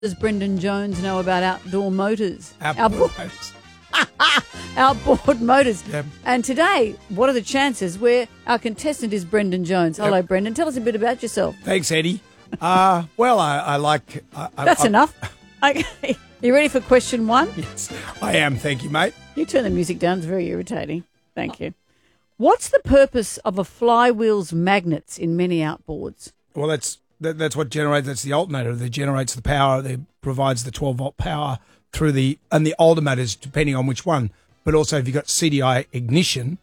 Does Brendan Jones know about outdoor motors? Outboard motors. Outboard motors. Yep. And today, what are the chances where our contestant is Brendan Jones? Hello, Yep. Brendan. Tell us a bit about yourself. Thanks, Eddie. Well, I like... That's enough. Okay. You ready for question one? Yes, I am. Thank you, mate. You turn the music down. It's very irritating. Thank you. What's the purpose of a flywheel's magnets in many outboards? Well, that's what generates. That's the alternator that generates the power. That provides the 12-volt power through the alternators, depending on which one. But also, if you've got CDI ignition,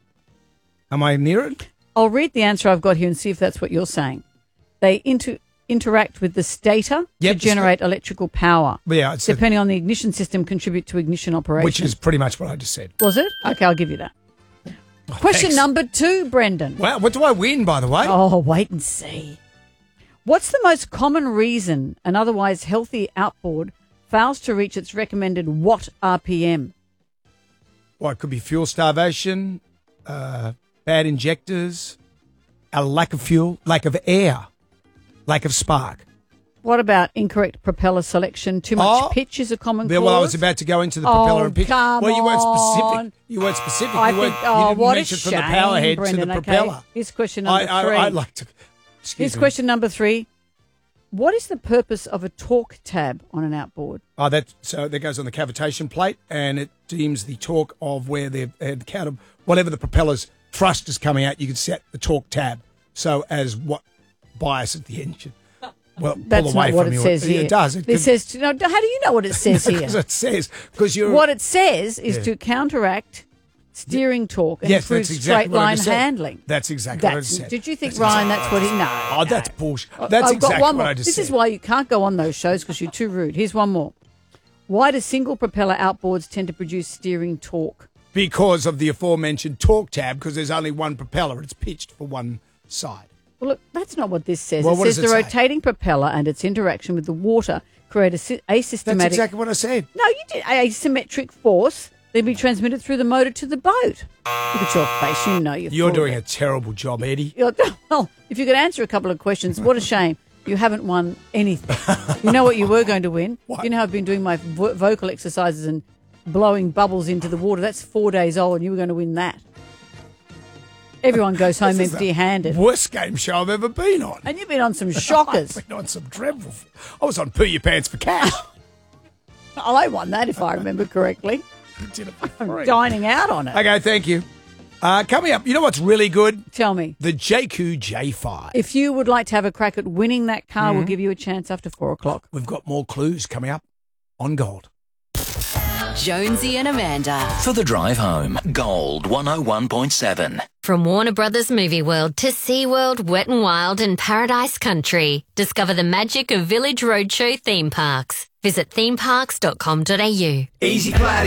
am I near it? I'll read the answer I've got here and see if that's what you're saying. They interact with the stator to generate electrical power. Yeah, depending on the ignition system, contribute to ignition operation. Which is pretty much what I just said. Was it? Okay, I'll give you that. Question thanks. number 2, Brendan. Wow, what do I win, by the way? Oh, wait and see. What's the most common reason an otherwise healthy outboard fails to reach its recommended watt RPM? Well, it could be fuel starvation, bad injectors, a lack of fuel, lack of air, lack of spark. What about incorrect propeller selection? Too much pitch is a common cause. Well, I was about to go into the propeller and pitch. Come well, you weren't on. specific. You weren't specific. I you think, didn't what mention a from shame, the power head Brendan, to the okay. propeller. Here's question number 3. I'd like to... Here's question number 3. What is the purpose of a torque tab on an outboard? Oh, that goes on the cavitation plate, and it deems the torque of where the counter, whatever the propeller's thrust is coming out. You can set the torque tab so as what biases the engine. Well, that's pull away not what from it you. says here. It does. It says. No, how do you know what it says here? Because it says you're. What it says is to counteract steering torque and improve straight line handling. That's exactly what I said. Did you think, Ryan, that's what he... No. Oh, that's bullshit. That's exactly what I just said. This is why you can't go on those shows because you're too rude. Here's one more. Why do single propeller outboards tend to produce steering torque? Because of the aforementioned torque tab, because there's only one propeller. It's pitched for one side. Well, look, that's not what this says. Well, it says the rotating propeller and its interaction with the water create a asystematic... That's exactly what I said. No, you did. Asymmetric force then be transmitted through the motor to the boat. Look at your face. You know you're doing a terrible job, Eddie. Well, if you could answer a couple of questions, what a shame. You haven't won anything. You know what you were going to win? What? You know I've been doing my vocal exercises and blowing bubbles into the water. That's 4 days old, and you were going to win that. Everyone goes home empty-handed. Worst game show I've ever been on. And you've been on some shockers. I've been on some dreadful... I was on Poo Your Pants for Cash. I won that, if I remember correctly. Did it for free. I'm dining out on it. Okay, thank you. Coming up, you know what's really good? Tell me. The JQ J5. If you would like to have a crack at winning that car, we'll give you a chance after 4 o'clock. We've got more clues coming up on Gold. Jonesy and Amanda. For the drive home, Gold 101.7. From Warner Brothers Movie World to SeaWorld, Wet n Wild and Paradise Country. Discover the magic of Village Roadshow theme parks. Visit themeparks.com.au. Easy play.